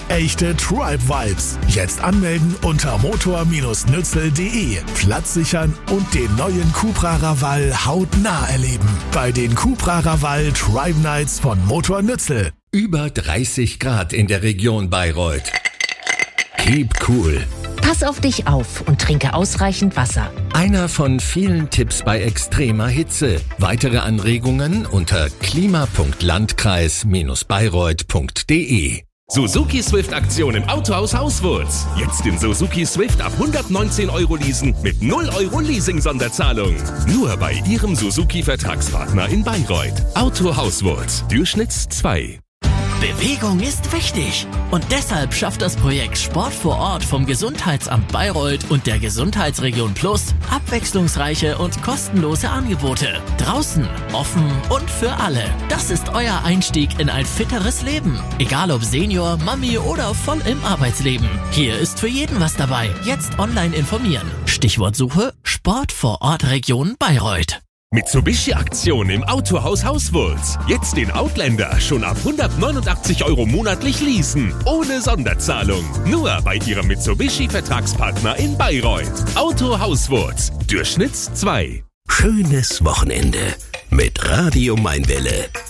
Echte Tribe-Vibes. Jetzt anmelden unter motor-nützel.de. Platz sichern und den neuen Cupra Raval hautnah erleben. Bei den Cupra Raval Tribe Nights von Motor Nützel. Über 30 Grad in der Region Bayreuth. Keep cool. Pass auf dich auf und trinke ausreichend Wasser. Einer von vielen Tipps bei extremer Hitze. Weitere Anregungen unter klima.landkreis-bayreuth.de. Suzuki Swift Aktion im Autohaus Hauswurz. Jetzt den Suzuki Swift ab 119 € leasen mit 0 € Leasing-Sonderzahlung. Nur bei Ihrem Suzuki-Vertragspartner in Bayreuth. Autohaus Wurz. Durchschnitts 2. Bewegung ist wichtig und deshalb schafft das Projekt Sport vor Ort vom Gesundheitsamt Bayreuth und der Gesundheitsregion Plus abwechslungsreiche und kostenlose Angebote. Draußen, offen und für alle. Das ist euer Einstieg in ein fitteres Leben. Egal ob Senior, Mami oder voll im Arbeitsleben. Hier ist für jeden was dabei. Jetzt online informieren. Stichwortsuche Sport vor Ort Region Bayreuth. Mitsubishi-Aktion im Autohaus Hauswurz. Jetzt den Outlander schon ab 189 € monatlich leasen. Ohne Sonderzahlung. Nur bei Ihrem Mitsubishi-Vertragspartner in Bayreuth. Autohaus Wurz. Durchschnitts 2. Schönes Wochenende mit Radio Mainwelle.